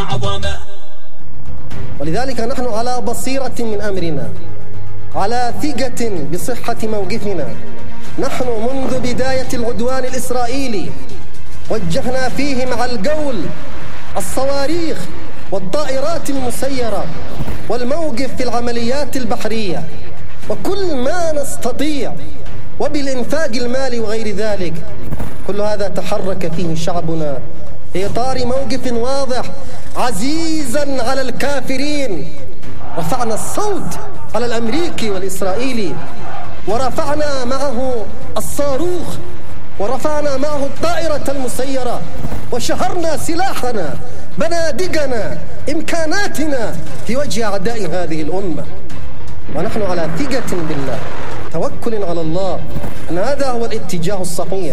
أعظم. ولذلك نحن على بصيرة من أمرنا، على ثقة بصحة موقفنا. نحن منذ بداية العدوان الإسرائيلي وجهنا فيه مع القول الصواريخ والطائرات المسيرة والموقف في العمليات البحرية وكل ما نستطيع، وبالإنفاق المالي وغير ذلك. كل هذا تحرك فيه شعبنا في إطار موقف واضح عزيزا على الكافرين. رفعنا الصوت على الأمريكي والإسرائيلي، ورفعنا معه الصاروخ، ورفعنا معه الطائرة المسيرة، وشهرنا سلاحنا، بنادقنا، إمكاناتنا في وجه أعداء هذه الأمة. ونحن على ثقة بالله، توكل على الله، أن هذا هو الاتجاه الصحيح.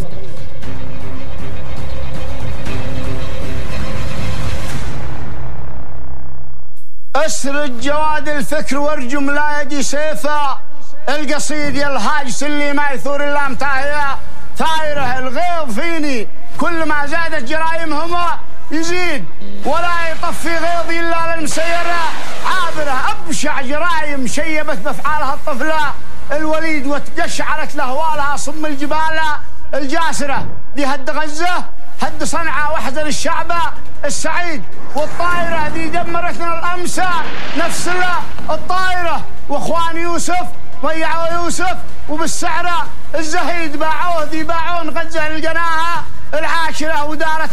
اسرد جواد الفكر وارجم لا يدي سيفا، القصيد يا الهاجس اللي ما يثور الا متاهيه، ثايره الغيظ فيني كل ما زادت جرايمهم يزيد، ولا يطفي غيظي الا للمسيره عابره، ابشع جرايم شيبت بافعالها الطفله الوليد وتقشعرت لاهوالها صم الجبال الجاسره، دي هد غزه، هد صنعاء واحزن الشعب السعيد، والطائرة دي دمرتنا الأمس نفس الطائرة، وإخوان يوسف ضيعوا يوسف، وبالسعرة الزهيد باعوه، ذي باعون غزة لقناها العاشرة،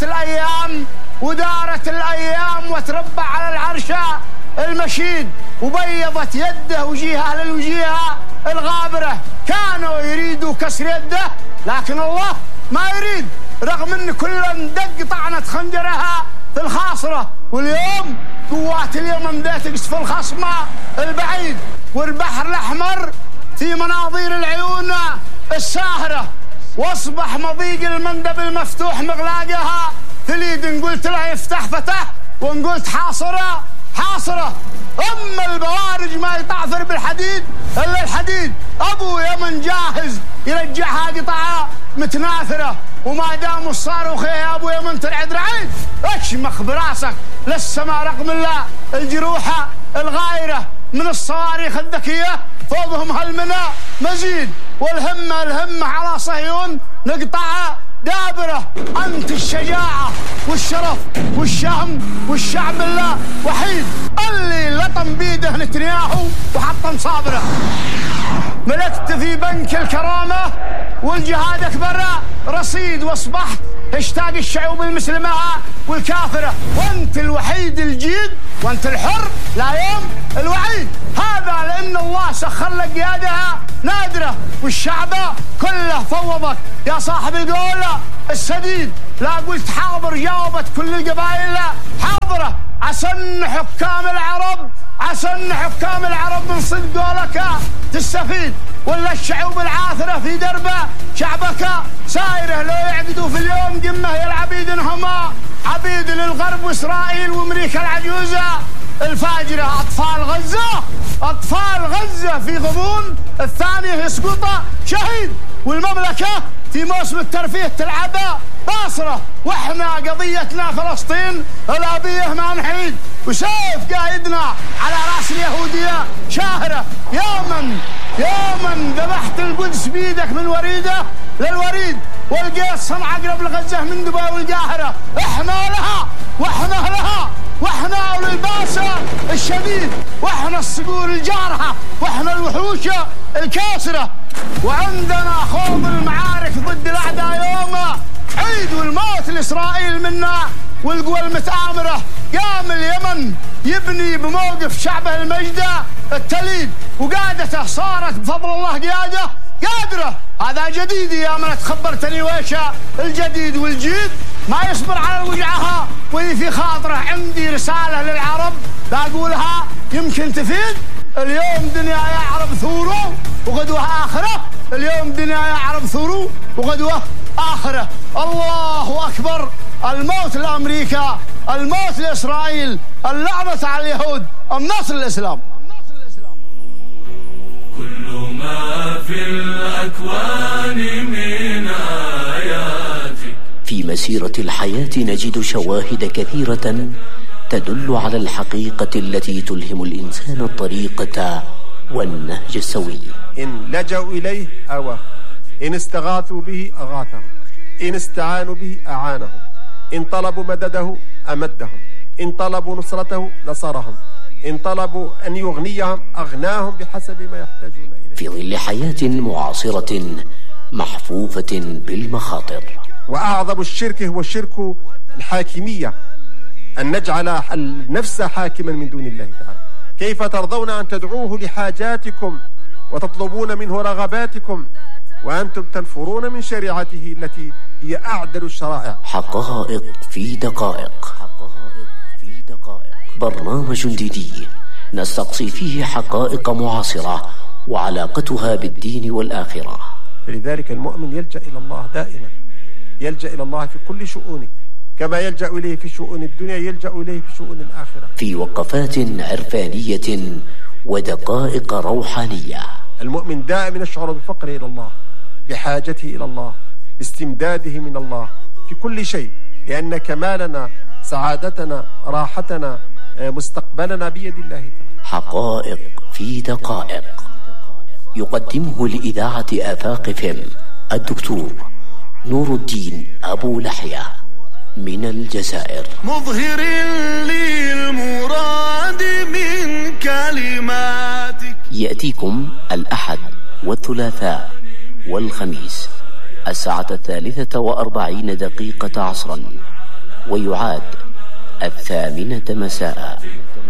ودارت الأيام وتربع على العرش المشيد، وبيضت يده وجيهه للوجيهة الغابرة، كانوا يريدوا كسر يده لكن الله ما يريد، رغم ان كل دق طعنت خنجرها في الخاصرة، واليوم قوات اليمن بدأت تقصف الخصم البعيد، والبحر الأحمر في مناظير العيون الساهرة، واصبح مضيق المندب المفتوح مغلاقها في اليد، ان قلت له يفتح فتح، وان قلت حاصرة حاصرة، أما البوارج ما يطعثر بالحديد إلا الحديد، أبو يمن جاهز يرجعها قطعة متناثرة، وما دام الصاروخ يا أبو يمن ترعد رعيد، اشمخ براسك للسماء رغم الله الجروحة الغايرة من الصواريخ الذكية، فوقهم هالمنى مزيد، والهمة على صهيون نقطعها دابرة، أنت الشجاعة والشرف والشهم والشعب الله وحيد، اللي لطم بيده نتنياهو وحطم صابره، ملكت في بنك الكرامة والجهاد أكبر رصيد، واصبحت اشتاق الشعوب المسلمة والكافرة، وانت الوحيد الجيد وانت الحر لا يوم الوعيد، هذا لأن الله سخر لك قيادها نادرة، والشعب كله فوضك يا صاحب القول السديد، لا قلت حاضر جاوبت كل القبائل حاضرة، عسن حكام العرب من صدق قولك تستفيد، ولا الشعوب العاثرة في دربه شعبك سايره، لو يعقدوا في اليوم قمة يا العبيد انهم عبيد للغرب وإسرائيل وأمريكا العجوزة الفاجرة، أطفال غزة في غضون الثانية يسقط شهيد، والمملكة في موسم الترفيه تلعب باصرة، واحنا قضيتنا فلسطين الأبية ما نحيد، وسيف قايدنا على راس اليهودية شاهرة، يا من ذبحت القدس بيدك من وريده للوريد، والقيت صنع أقرب لغزة من دبي والقاهرة، احنا لها واحنا أولي الباسة الشديد، واحنا الصقور الجارحة، واحنا الوحوش الكاسرة، وعندنا خوض المعارك ضد الأعداء يوم عيد، والموت لإسرائيل منا والقوى المتآمرة، قام اليمن يبني بموقف شعبه المجد التليد، وقادته صارت بفضل الله قادرة، هذا جديد يا من تخبرتني ويش الجديد، والجيد ما يصبر على وجعها وهي في خاطره، عندي رسالة للعرب لا أقولها يمكن تفيد، اليوم دنيا يا عرب ثوروا وغدوة آخرة، اليوم دنيا يا عرب ثوروا وغدوة آخرة، الله أكبر، الموت لأمريكا، الموت لإسرائيل، اللعنة على اليهود، النصر للإسلام. كل ما في الأكوان من آيات. في مسيرة الحياة نجد شواهد كثيرة تدل على الحقيقة التي تلهم الإنسان الطريقة والنهج السوي. إن لجأوا إليه آواه، إن استغاثوا به أغاثهم، إن استعانوا به أعانهم، إن طلبوا مدده أمدهم، إن طلبوا نصرته نصرهم، إن طلبوا أن يغنيهم أغناهم بحسب ما يحتاجون إليه. في ظل حياة معاصرة محفوفة بالمخاطر. وأعظم الشرك هو شرك الحاكمية، أن نجعل النفس حاكما من دون الله تعالى. كيف ترضون أن تدعوه لحاجاتكم وتطلبون منه رغباتكم وأنتم تنفرون من شريعته التي هي أعدل الشرائع؟ حقائق في دقائق. برنامج ديني نستقصي فيه حقائق معاصرة وعلاقتها بالدين والآخرة. فلذلك المؤمن يلجأ إلى الله دائما، يلجأ إلى الله في كل شؤونه، كما يلجأ إليه في شؤون الدنيا يلجأ إليه في شؤون الآخرة. في وقفات عرفانية ودقائق روحانية. المؤمن دائما يشعر بفقره إلى الله، بحاجته إلى الله، باستمداده من الله في كل شيء، لأن كمالنا، سعادتنا، راحتنا، مستقبلنا بيد الله تعالى. حقائق في دقائق يقدمه لإذاعة آفاق فم الدكتور نور الدين أبو لحية من الجزائر. مظهر للمراد من كلماتك. يأتيكم الأحد والثلاثاء والخميس 3:43 عصرا، ويعاد 8 مساء.